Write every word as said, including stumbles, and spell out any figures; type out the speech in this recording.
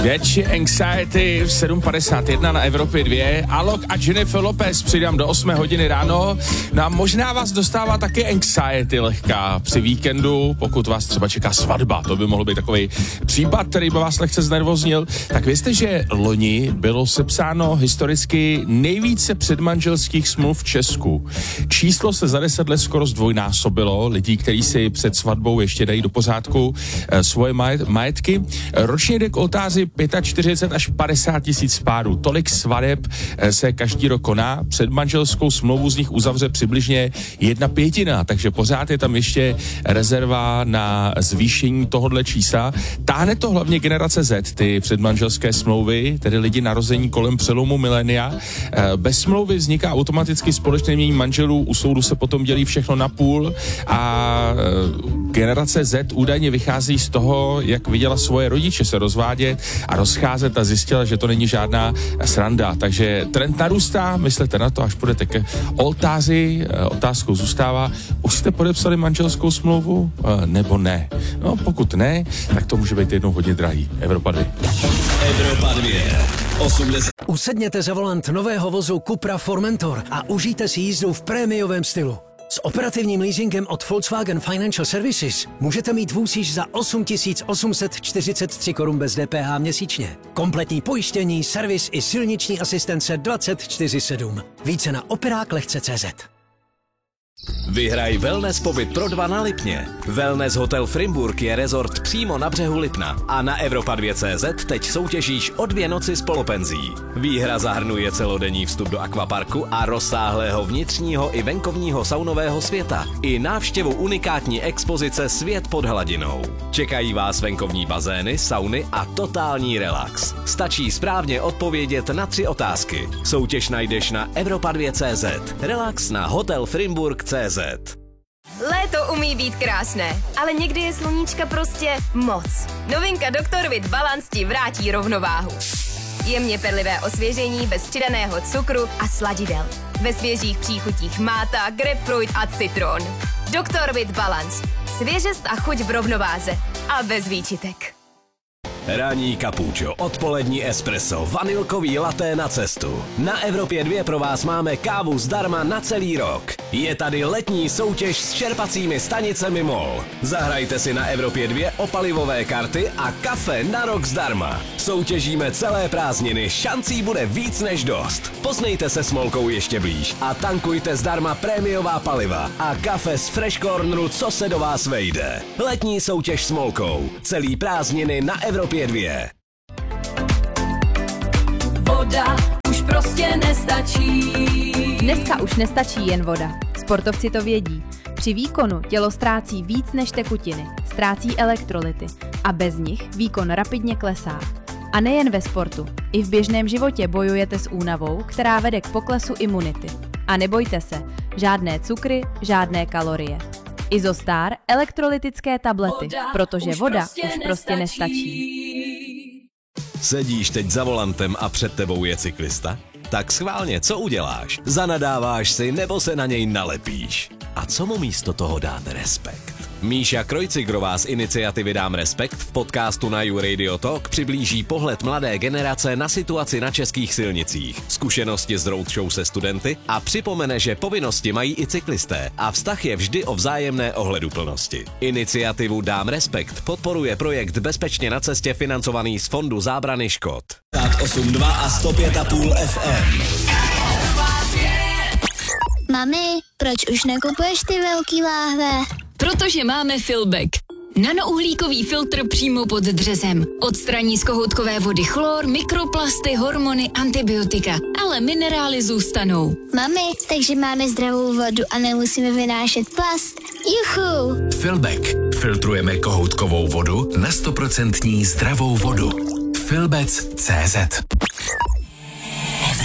Větší anxiety v sedm padesát jedna na Evropě dva. Alok a Jennifer Lopez přidám do osmé hodiny ráno. No a možná vás dostává taky anxiety lehká při víkendu, pokud vás třeba čeká svatba. To by mohl být takový případ, který by vás lehce znervoznil. Tak vězte, že loni bylo sepsáno historicky nejvíce předmanželských smluv v Česku. Číslo se za deset let skoro zdvojnásobilo lidí, kteří si před svatbou ještě dají do pořádku e, svoje majetky. Ročně jde k oltáři čtyřicet pět až padesát tisíc párů. Tolik svateb e, se každý rok koná. Předmanželskou smlouvu z nich uzavře přibližně jedna pětina, takže pořád je tam ještě rezerva na zvýšení tohodle čísla. Táhne to hlavně generace Z, ty předmanželské smlouvy, tedy lidi narození kolem přelomu milénia. E, bez smlouvy vzniká automaticky společné mění manželů, u soudu se potom dělí všechno na půl a e, generace Z údajně vychází z toho, jak viděla svoje rodiče se rozvádět a rozcházet a zjistila, že to není žádná sranda. Takže trend narůstá, myslete na to, až půjdete ke oltáři. E, otázkou zůstává, už jste podepsali manželskou smlouvu, e, nebo ne? No, pokud ne, tak to může být jednou hodně drahý. Evropa dva. Evropa dva. osmdesát Usedněte za volant nového vozu Cupra Formentor a užijte si jízdu v prémiovém stylu. S operativním leasingem od Volkswagen Financial Services můžete mít vůz již za osm tisíc osm set čtyřicet tři korun bez D P H měsíčně. Kompletní pojištění, servis i silniční asistence dvacet čtyři sedm. Více na operák lehce tečka cé zet. Vyhraj wellness pobyt pro dva na Lipně. Wellness Hotel Frimburg je rezort přímo na břehu Lipna a na Evropa dva tečka cé zet teď soutěžíš o dvě noci s polopenzí. Výhra zahrnuje celodenní vstup do akvaparku a rozsáhlého vnitřního i venkovního saunového světa i návštěvu unikátní expozice Svět pod hladinou. Čekají vás venkovní bazény, sauny a totální relax. Stačí správně odpovědět na tři otázky. Soutěž najdeš na Evropa dva tečka cé zet. Relax na Hotel Frimburg tečka cé zet. Léto umí být krásné, ale někdy je sluníčka prostě moc. Novinka doktor With Balance ti vrátí rovnováhu. Jemně perlivé osvěžení bez přidaného cukru a sladidel. Ve svěžích příchutích máta, grapefruit a citron. doktor With Balance. Svěžest a chuť v rovnováze. A bez výčitek. Ranní kapučo, odpolední espresso, vanilkový latte na cestu. Na Evropě dva pro vás máme kávu zdarma na celý rok. Je tady letní soutěž s čerpacími stanicemi MOL. Zahrajte si na Evropě dva o palivové karty a kafe na rok zdarma. Soutěžíme celé prázdniny, šancí bude víc než dost. Poznejte se s Molkou ještě blíž a tankujte zdarma prémiová paliva a kafe z Fresh Corneru, co se do vás vejde. Letní soutěž s Molkou. Celý prázdniny na Evropě dvě. Voda už prostě nestačí. Dneska už nestačí jen voda. Sportovci to vědí. Při výkonu tělo ztrácí víc než tekutiny, ztrácí elektrolyty a bez nich výkon rapidně klesá. A nejen ve sportu, i v běžném životě bojujete s únavou, která vede k poklesu imunity. A nebojte se, žádné cukry, žádné kalorie. Izostar elektrolytické tablety, protože voda už prostě nestačí. Sedíš teď za volantem a před tebou je cyklista? Tak schválně, co uděláš? Zanadáváš si nebo se na něj nalepíš? A co mu místo toho dáte respekt? Míša Krojcigrová z iniciativy Dám respekt v podcastu na You Radio Talk přiblíží pohled mladé generace na situaci na českých silnicích, zkušenosti z roadshow se studenty a připomene, že povinnosti mají i cyklisté a vztah je vždy o vzájemné ohleduplnosti. Iniciativu Dám respekt podporuje projekt Bezpečně na cestě financovaný z Fondu zábrany škod. osm dva a sto pět a půl F M. Mami, proč už nekupuješ ty velký láhve? Protože máme Filbek. Nanouhlíkový filtr přímo pod dřezem. Odstraní z kohoutkové vody chlor, mikroplasty, hormony, antibiotika. Ale minerály zůstanou. Mami, takže máme zdravou vodu a nemusíme vynášet plast. Juchu! Filbek. Filtrujeme kohoutkovou vodu na sto procent zdravou vodu. Filbec tečka cé zet